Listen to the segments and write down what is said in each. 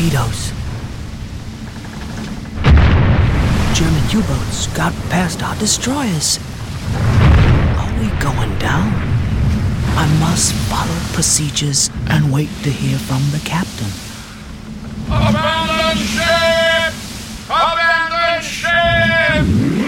torpedoes. German U-boats got past our destroyers. Are we going down? I must follow procedures and wait to hear from the captain. Abandon ship! Abandon ship!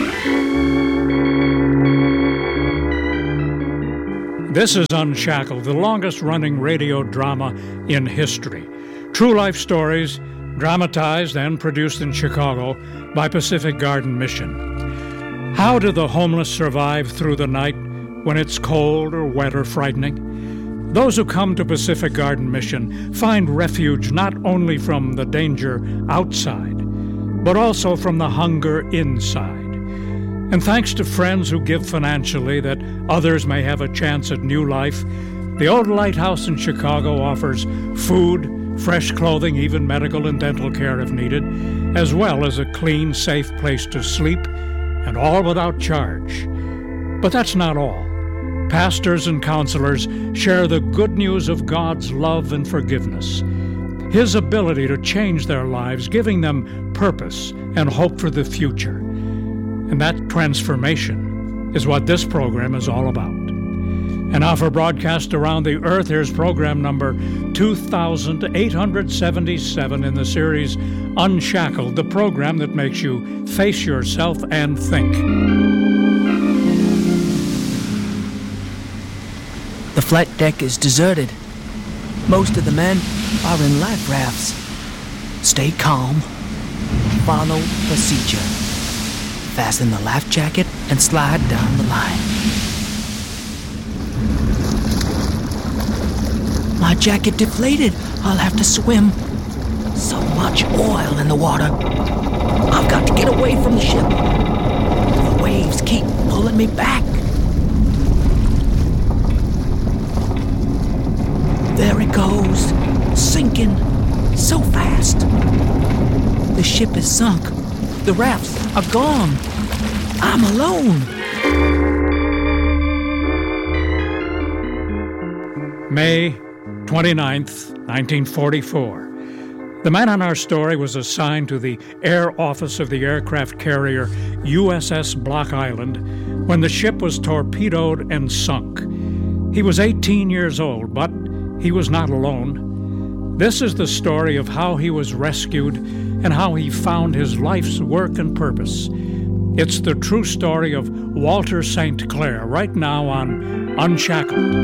This is Unshackled, the longest-running radio drama in history. True life stories, dramatized and produced in Chicago by Pacific Garden Mission. How do the homeless survive through the night when it's cold or wet or frightening? Those who come to Pacific Garden Mission find refuge not only from the danger outside, but also from the hunger inside. And thanks to friends who give financially that others may have a chance at new life, the Old Lighthouse in Chicago offers food, fresh clothing, even medical and dental care if needed, as well as a clean, safe place to sleep, and all without charge. But that's not all. Pastors and counselors share the good news of God's love and forgiveness, His ability to change their lives, giving them purpose and hope for the future. And that transformation is what this program is all about. And now for broadcast around the earth, here's program number 2877 in the series Unshackled, the program that makes you face yourself and think. The flight deck is deserted. Most of the men are in life rafts. Stay calm. Follow procedure. Fasten the life jacket and slide down the line. My jacket deflated. I'll have to swim. So much oil in the water. I've got to get away from the ship. The waves keep pulling me back. There it goes, sinking so fast. The ship is sunk. The rafts are gone. I'm alone. May 29th, 1944. The man on our story was assigned to the Air Office of the aircraft carrier USS Block Island when the ship was torpedoed and sunk. He was 18 years old, but he was not alone. This is the story of how he was rescued and how he found his life's work and purpose. It's the true story of Walter St. Clair, right now on Unshackled.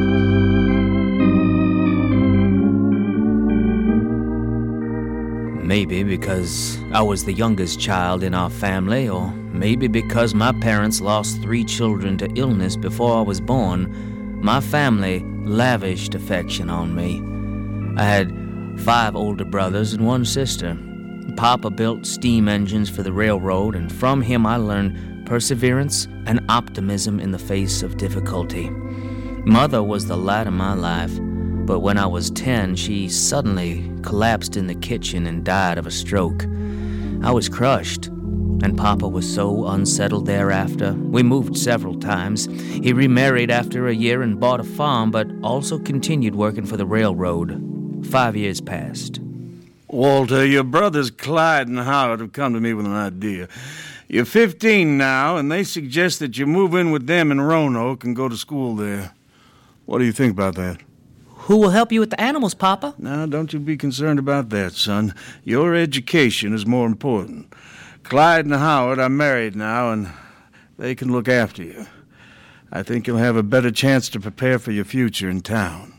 Maybe because I was the youngest child in our family, or maybe because my parents lost 3 children to illness before I was born, my family lavished affection on me. I had 5 older brothers and 1 sister. Papa built steam engines for the railroad, and from him I learned perseverance and optimism in the face of difficulty. Mother was the light of my life, but when I was 10, she suddenly collapsed in the kitchen and died of a stroke. I was crushed, and Papa was so unsettled thereafter. We moved several times. He remarried after a year and bought a farm, but also continued working for the railroad. 5 years passed. Walter, your brothers Clyde and Howard have come to me with an idea. You're 15 now, and they suggest that you move in with them in Roanoke and go to school there. What do you think about that? Who will help you with the animals, Papa? Now, don't you be concerned about that, son. Your education is more important. Clyde and Howard are married now, and they can look after you. I think you'll have a better chance to prepare for your future in town.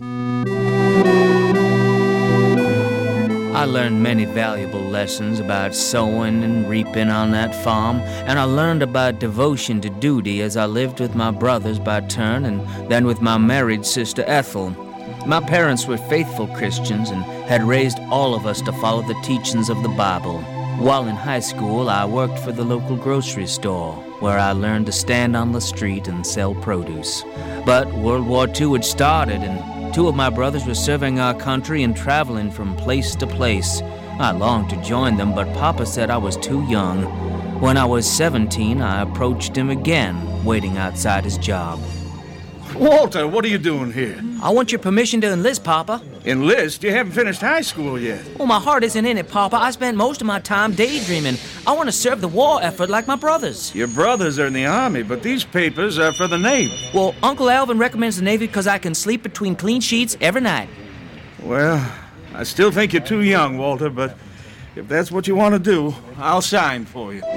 I learned many valuable lessons about sowing and reaping on that farm, and I learned about devotion to duty as I lived with my brothers by turn and then with my married sister Ethel. My parents were faithful Christians and had raised all of us to follow the teachings of the Bible. While in high school, I worked for the local grocery store, where I learned to stand on the street and sell produce. But World War II had started, and 2 of my brothers were serving our country and traveling from place to place. I longed to join them, but Papa said I was too young. When I was 17, I approached him again, waiting outside his job. Walter, what are you doing here? I want your permission to enlist, Papa. Enlist? You haven't finished high school yet. Well, my heart isn't in it, Papa. I spent most of my time daydreaming. I want to serve the war effort like my brothers. Your brothers are in the Army, but these papers are for the Navy. Well, Uncle Alvin recommends the Navy because I can sleep between clean sheets every night. Well, I still think you're too young, Walter, but if that's what you want to do, I'll sign for you.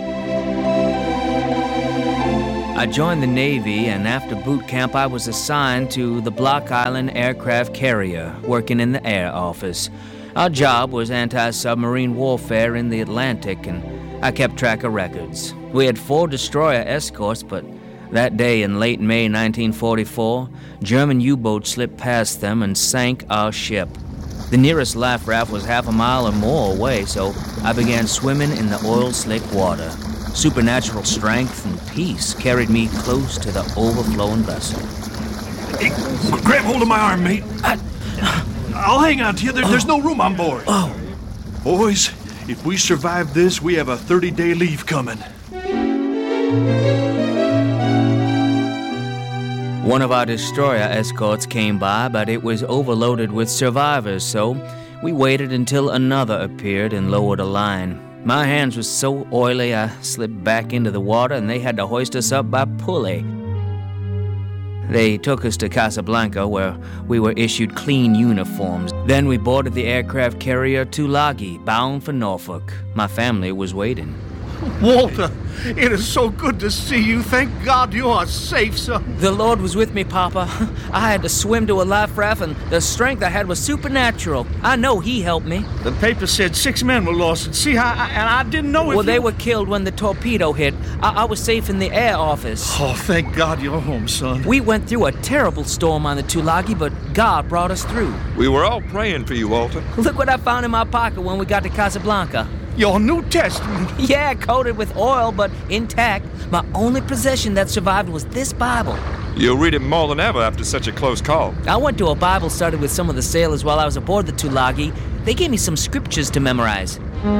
I joined the Navy, and after boot camp, I was assigned to the Block Island Aircraft Carrier, working in the Air Office. Our job was anti-submarine warfare in the Atlantic, and I kept track of records. We had 4 destroyer escorts, but that day in late May 1944, German U-boats slipped past them and sank our ship. The nearest life raft was half a mile or more away, so I began swimming in the oil-slick water. Supernatural strength and peace carried me close to the overflowing vessel. Hey, grab hold of my arm, mate. I'll hang on to you. There's no room on board. Oh. Boys, if we survive this, we have a 30-day leave coming. One of our destroyer escorts came by, but it was overloaded with survivors, so we waited until another appeared and lowered a line. My hands were so oily I slipped back into the water and they had to hoist us up by pulley. They took us to Casablanca, where we were issued clean uniforms. Then we boarded the aircraft carrier Tulagi, bound for Norfolk. My family was waiting. Walter, it is so good to see you. Thank God you are safe, son. The Lord was with me, Papa. I had to swim to a life raft, and the strength I had was supernatural. I know He helped me. The paper said 6 men were lost at sea, and I didn't know if they were killed when the torpedo hit. I was safe in the Air Office. Oh, thank God you're home, son. We went through a terrible storm on the Tulagi, but God brought us through. We were all praying for you, Walter. Look what I found in my pocket when we got to Casablanca. Your New Testament. Yeah, coated with oil, but intact. My only possession that survived was this Bible. You'll read it more than ever after such a close call. I went to a Bible study with some of the sailors while I was aboard the Tulagi. They gave me some scriptures to memorize.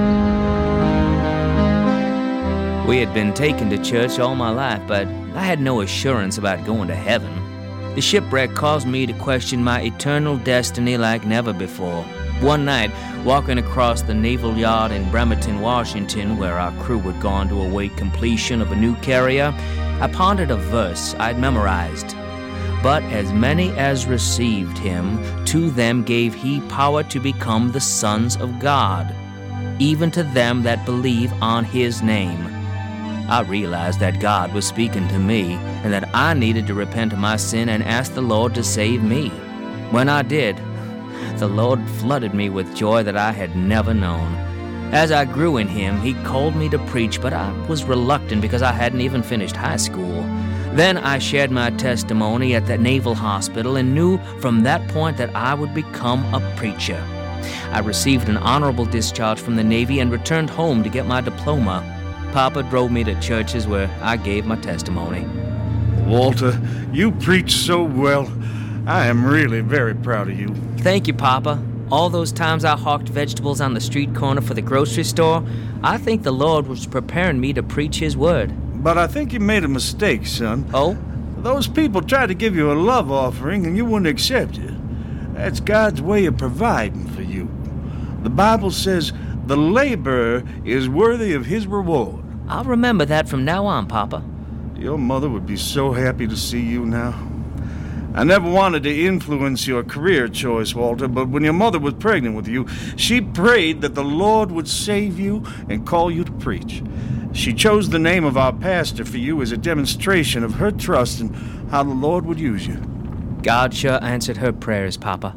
We had been taken to church all my life, but I had no assurance about going to heaven. The shipwreck caused me to question my eternal destiny like never before. One night, walking across the naval yard in Bremerton, Washington, where our crew had gone to await completion of a new carrier, I pondered a verse I'd memorized. But as many as received Him, to them gave He power to become the sons of God, even to them that believe on His name. I realized that God was speaking to me, and that I needed to repent of my sin and ask the Lord to save me. When I did, the Lord flooded me with joy that I had never known. As I grew in Him, He called me to preach, but I was reluctant because I hadn't even finished high school. Then I shared my testimony at the Naval Hospital and knew from that point that I would become a preacher. I received an honorable discharge from the Navy and returned home to get my diploma. Papa drove me to churches where I gave my testimony. Walter, you preach so well. I am really very proud of you. Thank you, Papa. All those times I hawked vegetables on the street corner for the grocery store, I think the Lord was preparing me to preach His word. But I think you made a mistake, son. Oh? Those people tried to give you a love offering and you wouldn't accept it. That's God's way of providing for you. The Bible says the laborer is worthy of his reward. I'll remember that from now on, Papa. Your mother would be so happy to see you now. I never wanted to influence your career choice, Walter, but when your mother was pregnant with you, she prayed that the Lord would save you and call you to preach. She chose the name of our pastor for you as a demonstration of her trust in how the Lord would use you. God sure answered her prayers, Papa.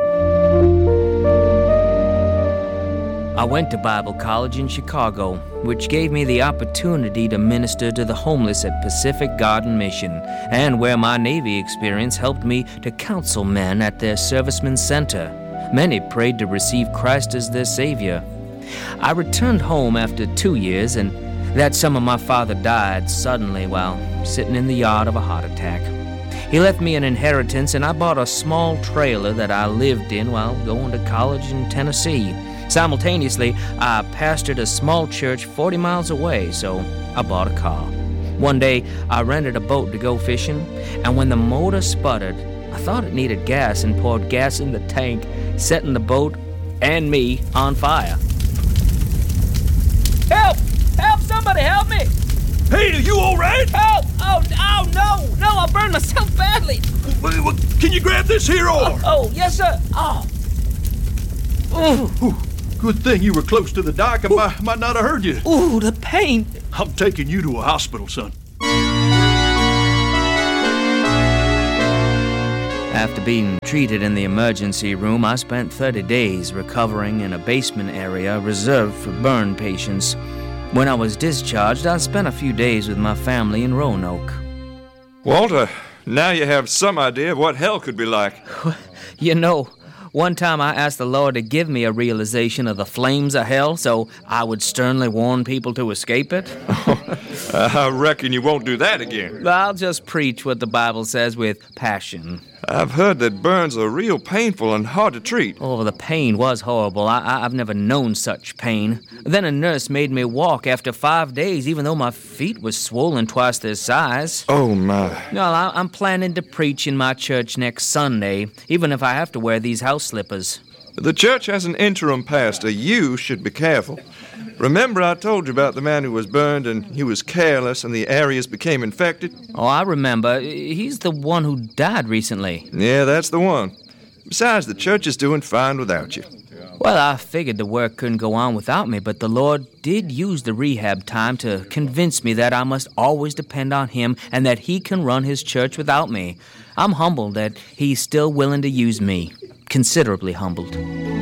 I went to Bible college in Chicago, which gave me the opportunity to minister to the homeless at Pacific Garden Mission, and where my Navy experience helped me to counsel men at their servicemen's center. Many prayed to receive Christ as their Savior. I returned home after 2 years, and that summer my father died suddenly while sitting in the yard of a heart attack. He left me an inheritance, and I bought a small trailer that I lived in while going to college in Tennessee. Simultaneously, I pastored a small church 40 miles away, so I bought a car. One day, I rented a boat to go fishing, and when the motor sputtered, I thought it needed gas and poured gas in the tank, setting the boat and me on fire. Help! Help! Somebody help me! Hey, are you all right? Help! Oh, no! No, I burned myself badly! Can you grab this here oar? Oh, yes, sir. Oh. Ooh, good thing you were close to the dock. I might not have heard you. Ooh, the pain. I'm taking you to a hospital, son. After being treated in the emergency room, I spent 30 days recovering in a basement area reserved for burn patients. When I was discharged, I spent a few days with my family in Roanoke. Walter, now you have some idea of what hell could be like. You know, one time I asked the Lord to give me a realization of the flames of hell so I would sternly warn people to escape it. I reckon you won't do that again. I'll just preach what the Bible says with passion. I've heard that burns are real painful and hard to treat. Oh, the pain was horrible. I've never known such pain. Then a nurse made me walk after 5 days, even though my feet were swollen twice their size. Oh, my. No, I'm planning to preach in my church next Sunday, even if I have to wear these house slippers. The church has an interim pastor. You should be careful. Remember I told you about the man who was burned and he was careless and the areas became infected? Oh, I remember. He's the one who died recently. Yeah, that's the one. Besides, the church is doing fine without you. Well, I figured the work couldn't go on without me, but the Lord did use the rehab time to convince me that I must always depend on Him and that He can run His church without me. I'm humbled that He's still willing to use me. Considerably humbled.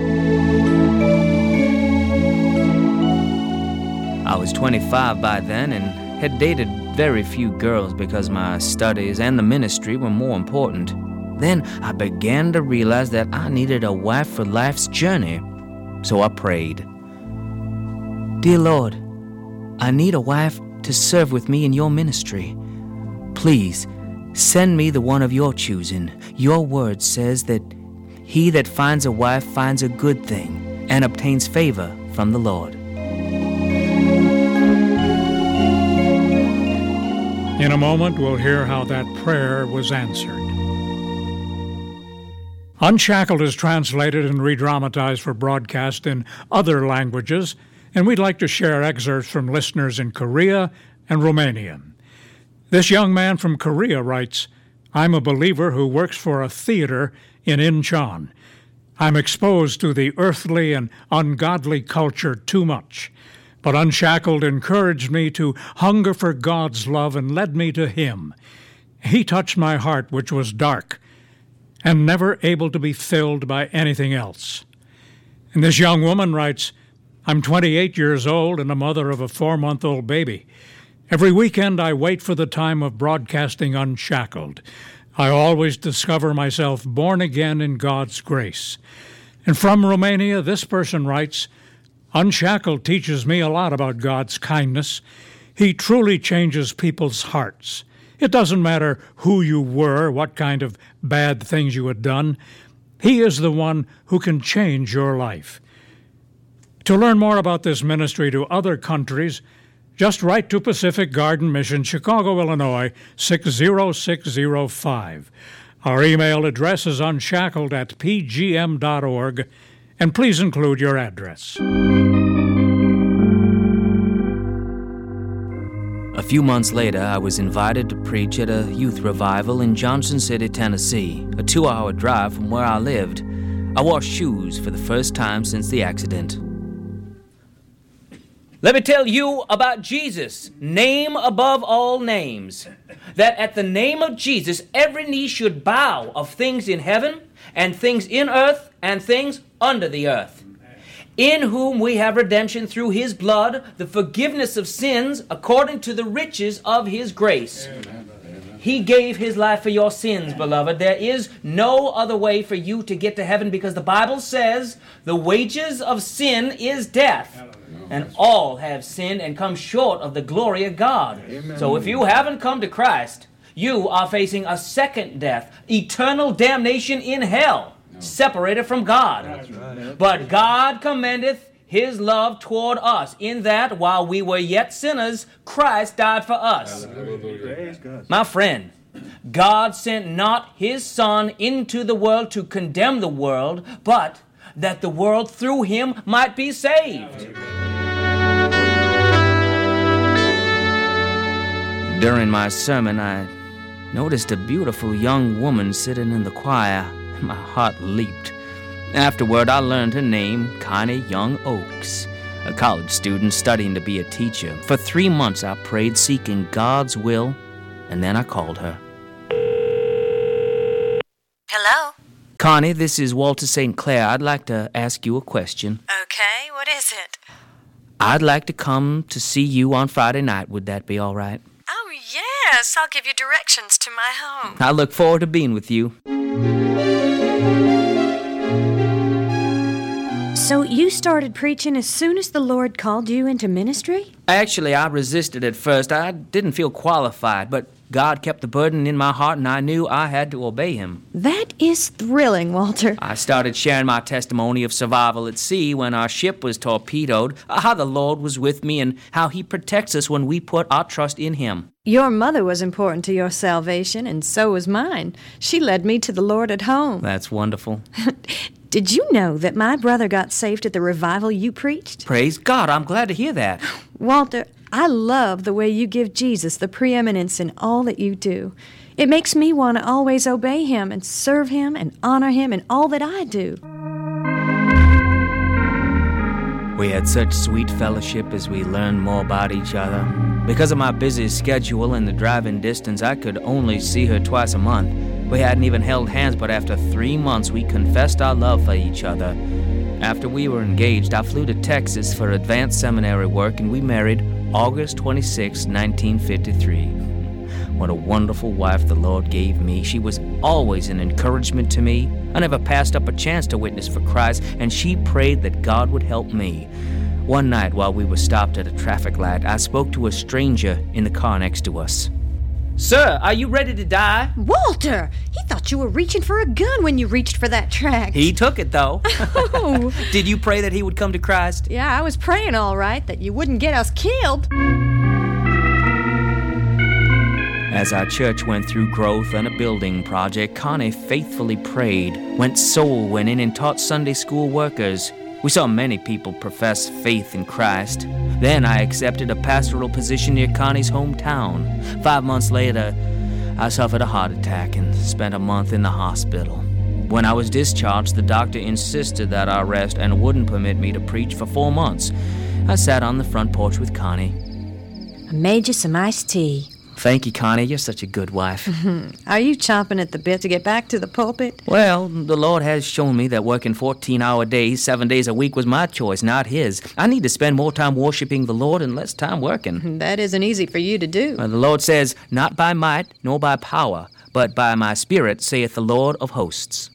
I was 25 by then and had dated very few girls because my studies and the ministry were more important. Then I began to realize that I needed a wife for life's journey. So I prayed. Dear Lord, I need a wife to serve with me in your ministry. Please, send me the one of your choosing. Your word says that he that finds a wife finds a good thing and obtains favor from the Lord. In a moment, we'll hear how that prayer was answered. Unshackled is translated and redramatized for broadcast in other languages, and we'd like to share excerpts from listeners in Korea and Romania. This young man from Korea writes, I'm a believer who works for a theater in Incheon. I'm exposed to the earthly and ungodly culture too much, but Unshackled encouraged me to hunger for God's love and led me to Him. He touched my heart, which was dark, and never able to be filled by anything else. And this young woman writes, I'm 28 years old and a mother of a 4-month-old baby. Every weekend I wait for the time of broadcasting Unshackled. I always discover myself born again in God's grace. And from Romania, this person writes, Unshackled teaches me a lot about God's kindness. He truly changes people's hearts. It doesn't matter who you were, what kind of bad things you had done. He is the one who can change your life. To learn more about this ministry to other countries, just write to Pacific Garden Mission, Chicago, Illinois, 60605. Our email address is unshackled@pgm.org, and please include your address. A few months later, I was invited to preach at a youth revival in Johnson City, Tennessee, a 2-hour drive from where I lived. I wore shoes for the first time since the accident. Let me tell you about Jesus, name above all names. That at the name of Jesus, every knee should bow of things in heaven and things in earth and things under the earth. In whom we have redemption through His blood, the forgiveness of sins according to the riches of His grace. Amen. He gave His life for your sins, beloved. There is no other way for you to get to heaven because the Bible says the wages of sin is death. And all have sinned and come short of the glory of God. Amen. So if you haven't come to Christ, you are facing a second death, eternal damnation in hell, separated from God. Right. But God commendeth his love toward us, in that while we were yet sinners, Christ died for us. My friend, God sent not his Son into the world to condemn the world, but that the world through him might be saved. During my sermon, I noticed a beautiful young woman sitting in the choir. My heart leaped. Afterward, I learned her name, Connie Young Oaks, a college student studying to be a teacher. For 3 months, I prayed seeking God's will, and then I called her. Hello? Connie, this is Walter St. Clair. I'd like to ask you a question. Okay, what is it? I'd like to come to see you on Friday night. Would that be all right? Oh, yes, I'll give you directions to my home. I look forward to being with you. So you started preaching as soon as the Lord called you into ministry? Actually, I resisted at first. I didn't feel qualified, but God kept the burden in my heart, and I knew I had to obey him. That is thrilling, Walter. I started sharing my testimony of survival at sea when our ship was torpedoed, how the Lord was with me, and how he protects us when we put our trust in him. Your mother was important to your salvation, and so was mine. She led me to the Lord at home. That's wonderful. Did you know that my brother got saved at the revival you preached? Praise God, I'm glad to hear that. Walter, I love the way you give Jesus the preeminence in all that you do. It makes me want to always obey him and serve him and honor him in all that I do. We had such sweet fellowship as we learned more about each other. Because of my busy schedule and the driving distance, I could only see her twice a month. We hadn't even held hands, but after 3 months, we confessed our love for each other. After we were engaged, I flew to Texas for advanced seminary work, and we married August 26, 1953. What a wonderful wife the Lord gave me. She was always an encouragement to me. I never passed up a chance to witness for Christ, and she prayed that God would help me. One night, while we were stopped at a traffic light, I spoke to a stranger in the car next to us. Sir, are you ready to die? Walter! He thought you were reaching for a gun when you reached for that tract. He took it, though. Oh. Did you pray that he would come to Christ? Yeah, I was praying all right, that you wouldn't get us killed. As our church went through growth and a building project, Connie faithfully prayed, went soul winning, and taught Sunday school workers. We saw many people profess faith in Christ. Then I accepted a pastoral position near Connie's hometown. 5 months later, I suffered a heart attack and spent a month in the hospital. When I was discharged, the doctor insisted that I rest and wouldn't permit me to preach for 4 months. I sat on the front porch with Connie. I made you some iced tea. Thank you, Connie. You're such a good wife. Are you chomping at the bit to get back to the pulpit? Well, the Lord has shown me that working 14-hour days, 7 days a week was my choice, not his. I need to spend more time worshiping the Lord and less time working. That isn't easy for you to do. The Lord says, not by might nor by power, but by my Spirit, saith the Lord of hosts.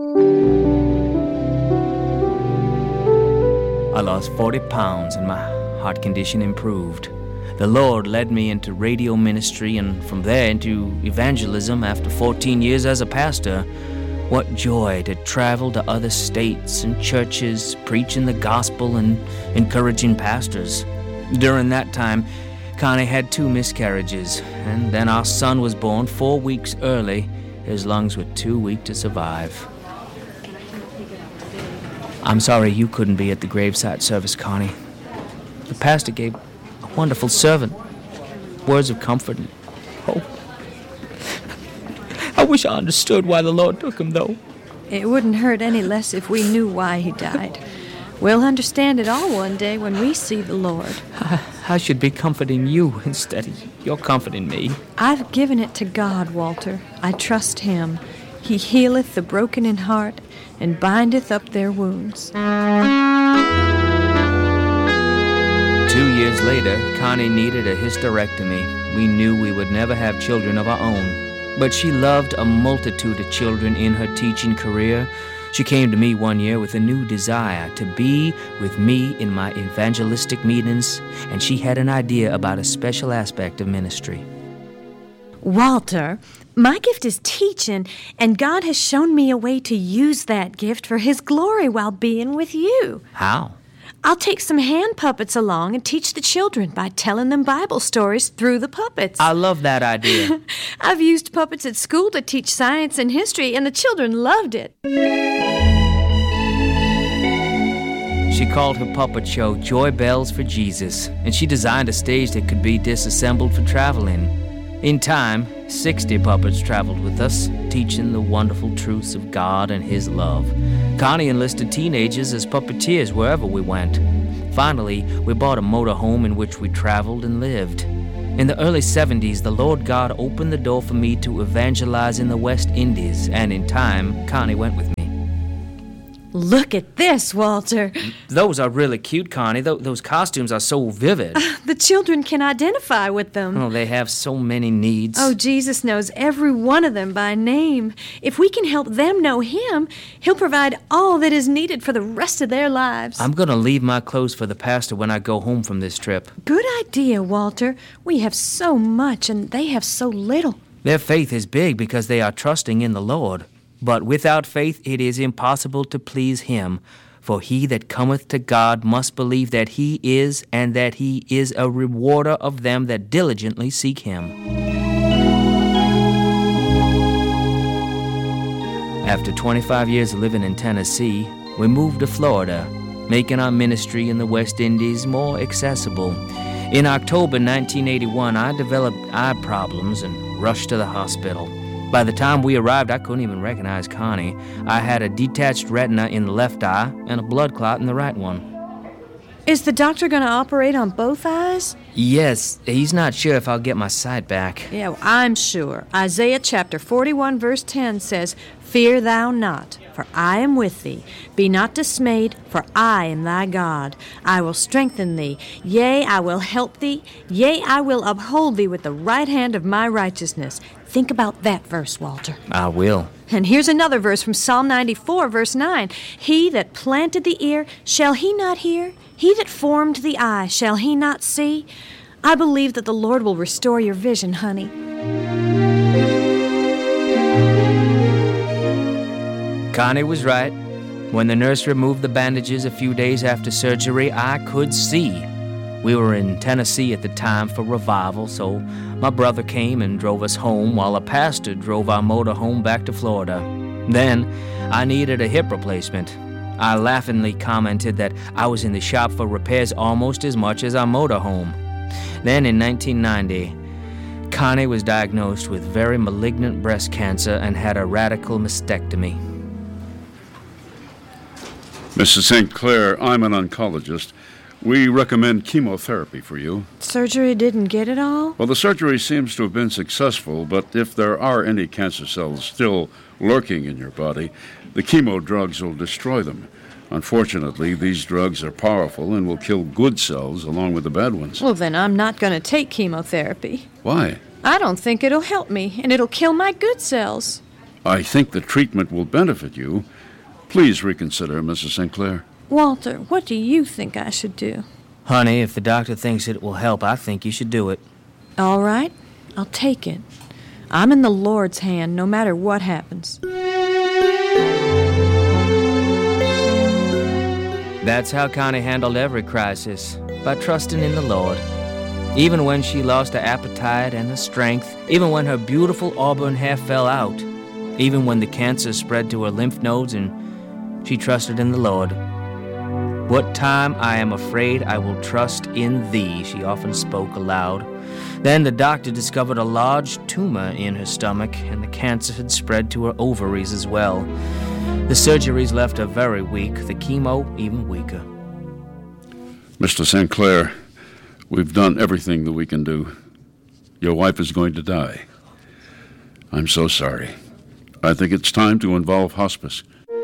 I lost 40 pounds and my heart condition improved. The Lord led me into radio ministry and from there into evangelism after 14 years as a pastor. What joy to travel to other states and churches, preaching the gospel and encouraging pastors. During that time, Connie had 2 miscarriages, and then our son was born 4 weeks early. His lungs were too weak to survive. I'm sorry you couldn't be at the graveside service, Connie. The pastor gave a wonderful servant words of comfort and hope. I wish I understood why the Lord took him, though. It wouldn't hurt any less if we knew why he died. We'll understand it all one day when we see the Lord. I should be comforting you instead of you're comforting me. I've given it to God, Walter. I trust him. He healeth the broken in heart and bindeth up their wounds. 2 years later, Connie needed a hysterectomy. We knew we would never have children of our own. But she loved a multitude of children in her teaching career. She came to me one year with a new desire to be with me in my evangelistic meetings, and she had an idea about a special aspect of ministry. Walter, my gift is teaching, and God has shown me a way to use that gift for his glory while being with you. How? I'll take some hand puppets along and teach the children by telling them Bible stories through the puppets. I love that idea. I've used puppets at school to teach science and history, and the children loved it. She called her puppet show Joy Bells for Jesus, and she designed a stage that could be disassembled for traveling. In time, 60 puppets traveled with us, teaching the wonderful truths of God and His love. Connie enlisted teenagers as puppeteers wherever we went. Finally, we bought a motorhome in which we traveled and lived. In the early 70s, the Lord God opened the door for me to evangelize in the West Indies, and in time, Connie went with me. Look at this, Walter. Those are really cute, Connie. Those costumes are so vivid. The children can identify with them. Oh, they have so many needs. Oh, Jesus knows every one of them by name. If we can help them know Him, He'll provide all that is needed for the rest of their lives. I'm going to leave my clothes for the pastor when I go home from this trip. Good idea, Walter. We have so much, and they have so little. Their faith is big because they are trusting in the Lord. But without faith it is impossible to please Him. For he that cometh to God must believe that He is, and that He is a rewarder of them that diligently seek Him. After 25 years of living in Tennessee, we moved to Florida, making our ministry in the West Indies more accessible. In October 1981, I developed eye problems and rushed to the hospital. By the time we arrived, I couldn't even recognize Connie. I had a detached retina in the left eye and a blood clot in the right one. Is the doctor going to operate on both eyes? Yes, he's not sure if I'll get my sight back. Yeah, well, I'm sure. Isaiah chapter 41, verse 10 says, "Fear thou not, for I am with thee. Be not dismayed, for I am thy God. I will strengthen thee. Yea, I will help thee. Yea, I will uphold thee with the right hand of my righteousness." Think about that verse, Walter. I will. And here's another verse from Psalm 94, verse 9. "He that planted the ear, shall he not hear? He that formed the eye, shall he not see?" I believe that the Lord will restore your vision, honey. Connie was right. When the nurse removed the bandages a few days after surgery, I could see. We were in Tennessee at the time for revival, so my brother came and drove us home while a pastor drove our motor home back to Florida. Then I needed a hip replacement. I laughingly commented that I was in the shop for repairs almost as much as our motor home. Then in 1990, Connie was diagnosed with very malignant breast cancer and had a radical mastectomy. Mrs. St. Clair, I'm an oncologist. We recommend chemotherapy for you. Surgery didn't get it all? Well, the surgery seems to have been successful, but if there are any cancer cells still lurking in your body, the chemo drugs will destroy them. Unfortunately, these drugs are powerful and will kill good cells along with the bad ones. Well, then I'm not going to take chemotherapy. Why? I don't think it'll help me, and it'll kill my good cells. I think the treatment will benefit you. Please reconsider, Mrs. St. Clair. Walter, what do you think I should do? Honey, if the doctor thinks it will help, I think you should do it. All right, I'll take it. I'm in the Lord's hand no matter what happens. That's how Connie handled every crisis, by trusting in the Lord. Even when she lost her appetite and her strength, even when her beautiful auburn hair fell out, even when the cancer spread to her lymph nodes, and she trusted in the Lord. "What time I am afraid I will trust in thee," she often spoke aloud. Then the doctor discovered a large tumor in her stomach, and the cancer had spread to her ovaries as well. The surgeries left her very weak, the chemo even weaker. Mr. St. Clair, we've done everything that we can do. Your wife is going to die. I'm so sorry. I think it's time to involve hospice.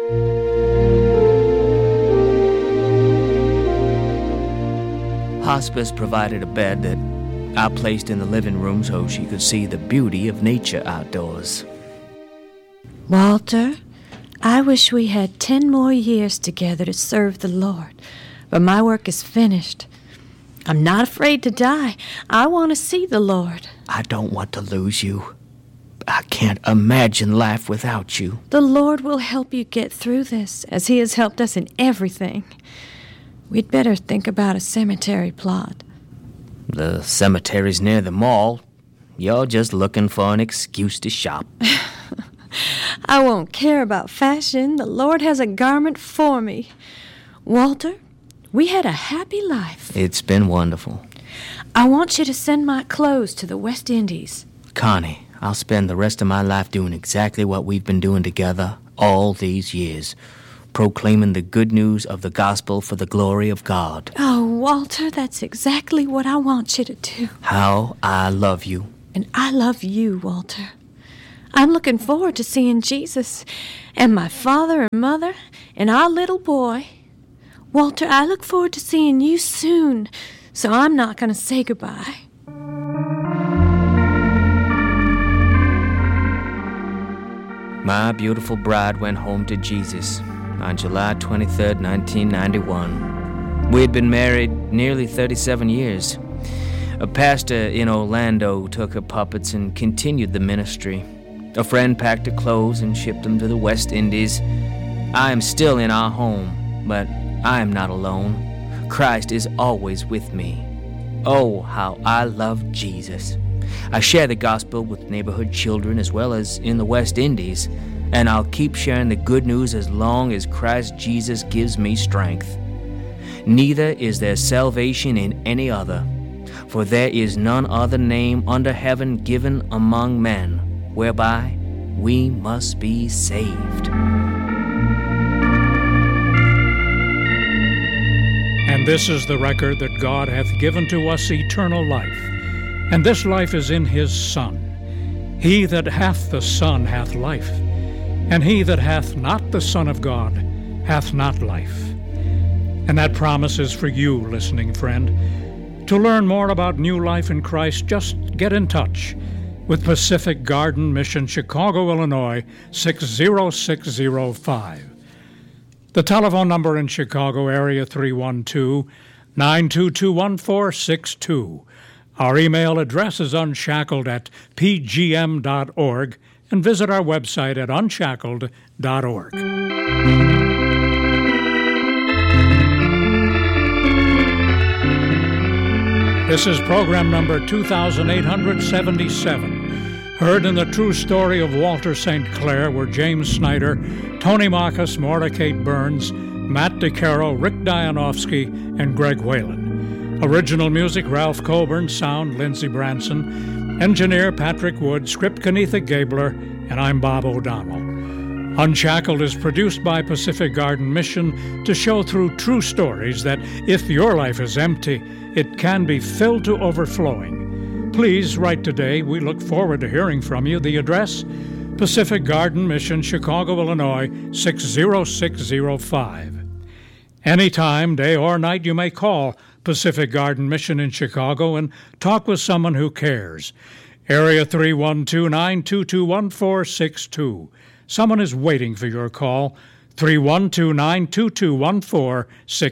Hospice provided a bed that I placed in the living room so she could see the beauty of nature outdoors. Walter, I wish we had 10 more years together to serve the Lord, but my work is finished. I'm not afraid to die. I want to see the Lord. I don't want to lose you. I can't imagine life without you. The Lord will help you get through this, as He has helped us in everything. We'd better think about a cemetery plot. The cemetery's near the mall. You're just looking for an excuse to shop. I won't care about fashion. The Lord has a garment for me. Walter, we had a happy life. It's been wonderful. I want you to send my clothes to the West Indies. Connie, I'll spend the rest of my life doing exactly what we've been doing together all these years, proclaiming the good news of the gospel for the glory of God. Oh, Walter, that's exactly what I want you to do. How I love you. And I love you, Walter. I'm looking forward to seeing Jesus and my father and mother and our little boy. Walter, I look forward to seeing you soon, so I'm not going to say goodbye. My beautiful bride went home to Jesus on July 23rd, 1991. We had been married nearly 37 years. A pastor in Orlando took her puppets and continued the ministry. A friend packed her clothes and shipped them to the West Indies. I am still in our home, but I am not alone. Christ is always with me. Oh, how I love Jesus. I share the gospel with neighborhood children as well as in the West Indies, and I'll keep sharing the good news as long as Christ Jesus gives me strength. Neither is there salvation in any other, for there is none other name under heaven given among men, whereby we must be saved. And this is the record that God hath given to us eternal life, and this life is in his Son. He that hath the Son hath life, and he that hath not the Son of God hath not life. And that promise is for you, listening friend. To learn more about new life in Christ, just get in touch with Pacific Garden Mission, Chicago, Illinois, 60605. The telephone number in Chicago area, 312-922-1462. Our email address is unshackled@pgm.org, and visit our website at unshackled.org. This is program number 2877. Heard in the true story of Walter St. Clair were James Snyder, Tony Marcus, Maura Kate Burns, Matt DeCaro, Rick Dianovsky, and Greg Whalen. Original music, Ralph Coburn. Sound, Lindsey Branson. Engineer, Patrick Wood. Script, Kenetha Gabler. And I'm Bob O'Donnell. Unshackled is produced by Pacific Garden Mission to show through true stories that if your life is empty, it can be filled to overflowing. Please write today. We look forward to hearing from you. The address, Pacific Garden Mission, Chicago, Illinois, 60605. Anytime, day or night, you may call Pacific Garden Mission in Chicago and talk with someone who cares. Area 312-922-1462. Someone is waiting for your call. 312-922-1462.